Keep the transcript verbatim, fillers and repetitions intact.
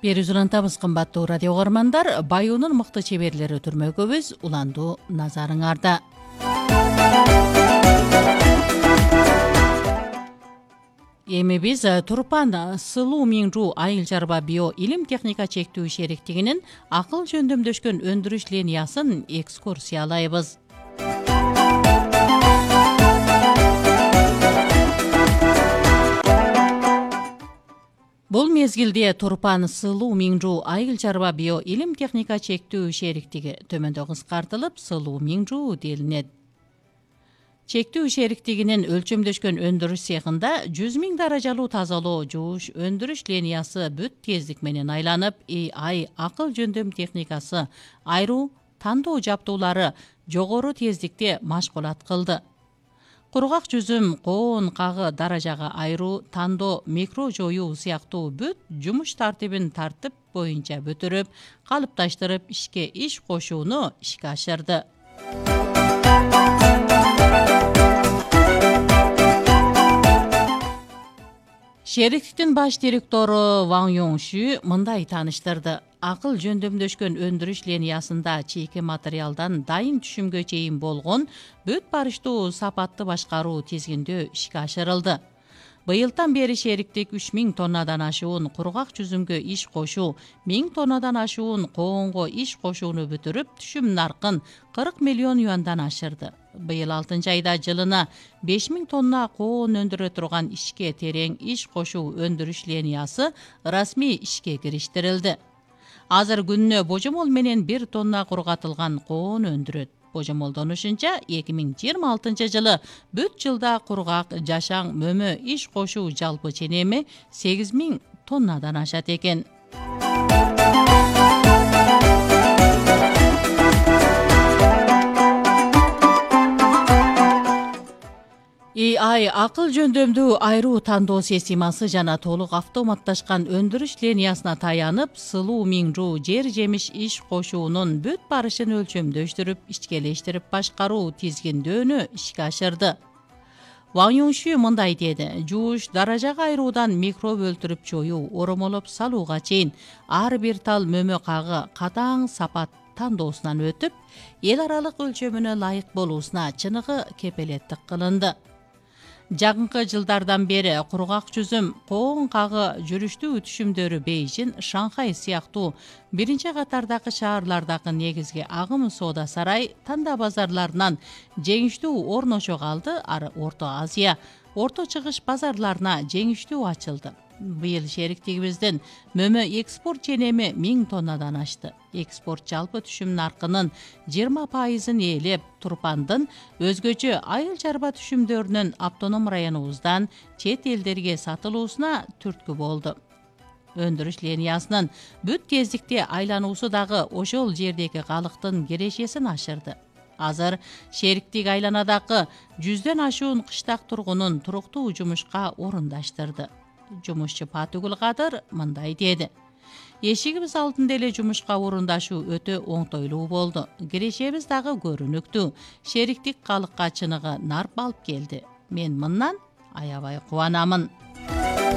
Бери uzunantабыз кымбаттуу радио угармандар, Баюунун мыкты чеберлери түрмөгөбүз, уландуу назарыңарда. Эми биз Турпан Сылуу Миңжу Айыл Жарба био илим техника чектүү шериктигинин акыл жөндөмдөшкөн өндүрүш линиясын экскурсиялайбыз. Бул мезгилде Турпан Сылуу Миңжу Айыл Жарба био илим техника чектүү шериктиги төмөндө кыскартылып Сылуу Миңжу делинет. Чектүү шериктигинин өлчөмдөшкөн өндүрүш цехында жүз миң даражалуу тазалоо жууш өндүрүш линиясы бүт тездик менен айланып, эй ай акыл жөндөм техникасы айруу тандоо жаптуулары жогору тездикте машгулат кылды. Кургак жүзүм, коон кагы даражага айруу, тандоо, микро жоюу сыяктуу бүт жумуш тартибин тартип боюнча бүтүрүп, калыпташтырып ишке иш кошууну ишке ашырды. Шериктиктин баш директору Ван Юңшү мындай тааныштырды. Акыл жөндөмдөшкөн өндүрүш линиясында чийки материалдан дайын түшүмгө чейин болгон бүт барыштуу сапатты башкаруу тизгиндөө ишке ашырылды. Быйылдан бери шериктик үч миң тоннадан ашуун кургак жүзүмгө иш кошуу, миң тоннадан ашуун коонго иш кошууну бүтүрүп, түшүм наркын кырк миллион юандан ашырды. Быйыл алтынчы айда жылына беш миң тонна коон өндүрө турган ишке терең иш кошуу өндүрүш линиясы расмий ишке кириштирилди. Азыр күнүнө божомол менен бир тонна кургатылган коон өндүрөт. Божомолдонушунча эки миң жыйырма алтынчы жылы бүт жылда кургак, жашаң, мөмө иш кошуу жалпы ченеми сегиз миң тоннадан ашат экен. эй ай акыл жөндөмдүү айруу тандоо системасы жана толук автоматташкан өндүрүш линиясына таянып, Сылуу Миңжу жер жемиш иш кошуунун бүт барышын өлчөмдөштүрүп, ичкелештирип башкаруу тизгиндөөнү ишке ашырды. Ван Юңшү мындай деди: жууш, даражага айруудан микроб өлтүрүп жоюу, оромолоп салууга чейин ар бир тал мөмө кагы катаң сапат тандоосунан өтүп, эл аралык өлчөмүнө ылайык болуусуна чыныгы кепелеттик кылынды. Жакынкы жылдардан бери кургак жүзүм, коон кагы жүрүштүү түшүмдөрү Бейжин, Шанхай сыяктуу биринчи катардагы шаарлардагы негизги агым соода сарай, танда базарларынан жеңиштүү орношо калды, ары Орто Азия, Орто Чыгыш базарларына жеңиштүү ачылды. Быйыл шериктигибиздин мөмө экспорт ченеми миң тоннадан ашты. Экспорт жалпы түшүм наркынын жыйырма пайызын ээлеп, Турпандын өзгөчө Айыл Жарба түшүмдөрүнүн автоном районубуздан чет элдерге сатылуусуна түрткү болду. Өндүрүш линиясынын бүт тездикте айлануусу дагы ошол жердеги калктын кирешесин ашырды. Азыр шериктик айланадагы жүздөн ашуун кыштак тургунун туруктуу жумушка орундаштырды. Жумушчу Патыгүл Кадыр мындай деди: эшигибиз алдында эле жумушка орундашуу өтө оңтойлуу болду. Кирешебиз дагы көрүнүктүү. Шериктик калыкка чыныгы нарп алып келди. Мен мындан аябай кубанамын.